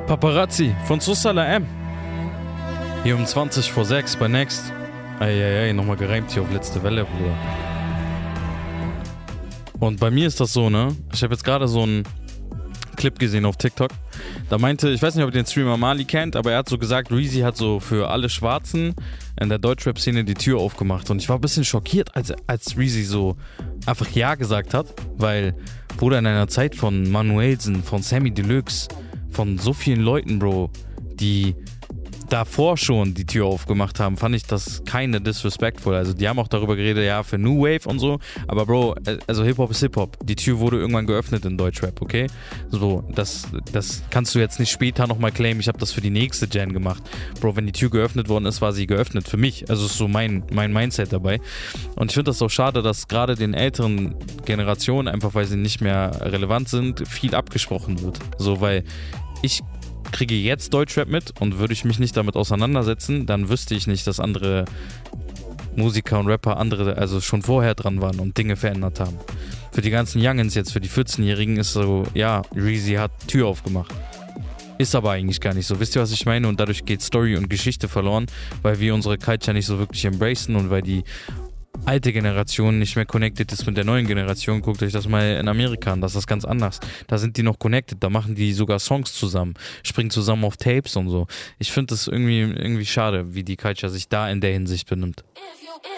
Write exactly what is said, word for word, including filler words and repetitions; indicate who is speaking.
Speaker 1: Paparazzi von Sussala M. Hier um zwanzig vor sechs bei Next. Eieiei, nochmal gereimt hier auf letzte Welle, Bruder. Und bei mir ist das so, ne? Ich habe jetzt gerade so einen Clip gesehen auf TikTok. Da meinte, ich weiß nicht, ob ihr den Streamer Mali kennt, aber er hat so gesagt, Reezy hat so für alle Schwarzen in der Deutschrap-Szene die Tür aufgemacht. Und ich war ein bisschen schockiert, als, als Reezy so einfach Ja gesagt hat, weil, Bruder, in einer Zeit von Manuelsen, von Sammy Deluxe, von so vielen Leuten, Bro, die davor schon die Tür aufgemacht haben, fand ich das keine disrespectful. Also die haben auch darüber geredet, ja, für New Wave und so, aber Bro, also Hip-Hop ist Hip-Hop. Die Tür wurde irgendwann geöffnet in Deutschrap, okay? So, das, das kannst du jetzt nicht später nochmal claimen, ich habe das für die nächste Gen gemacht. Bro, wenn die Tür geöffnet worden ist, war sie geöffnet für mich. Also ist so mein, mein Mindset dabei. Und ich finde das auch schade, dass gerade den älteren Generationen, einfach weil sie nicht mehr relevant sind, viel abgesprochen wird. So, weil ich kriege jetzt Deutschrap mit und würde ich mich nicht damit auseinandersetzen, dann wüsste ich nicht, dass andere Musiker und Rapper andere, also schon vorher dran waren und Dinge verändert haben. Für die ganzen Youngins jetzt, für die vierzehnjährigen ist so, ja, Reezy hat Tür aufgemacht. Ist aber eigentlich gar nicht so. Wisst ihr, was ich meine? Und dadurch geht Story und Geschichte verloren, weil wir unsere Culture nicht so wirklich embracen und weil die alte Generation nicht mehr connected ist mit der neuen Generation. Guckt euch das mal in Amerika an, das ist ganz anders. Da sind die noch connected, da machen die sogar Songs zusammen, springen zusammen auf Tapes und so. Ich finde das irgendwie, irgendwie schade, wie die Culture sich da in der Hinsicht benimmt.